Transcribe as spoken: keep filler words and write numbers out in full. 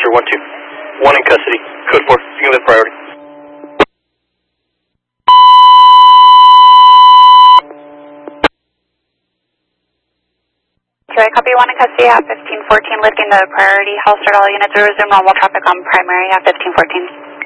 Officer one two. One in custody. Code four. You can live priority. two, I copy one in custody at fifteen fourteen, lifting the priority. I'll start all units to resume normal traffic on primary at fifteen fourteen.